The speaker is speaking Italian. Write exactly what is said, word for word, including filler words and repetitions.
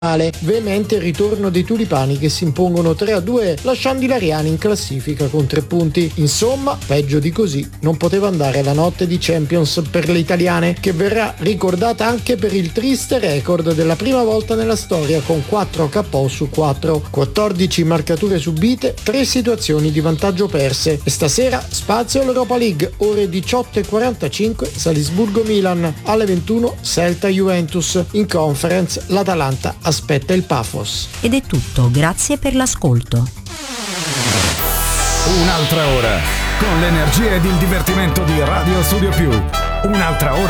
Veemente il ritorno dei tulipani che si impongono tre a due lasciando i lariani in classifica con tre punti. Insomma, peggio di così non poteva andare la notte di Champions per le italiane, che verrà ricordata anche per il triste record della prima volta nella storia con quattro K O su quattro, quattordici marcature subite, tre situazioni di vantaggio perse. E stasera spazio all'Europa League, ore diciotto e quarantacinque Salisburgo-Milan, alle ventuno Celta-Juventus. In Conference l'Atalanta aspetta il Pafos. Ed è tutto, grazie per l'ascolto. Un'altra ora con l'energia ed il divertimento di Radio Studio Più. Un'altra ora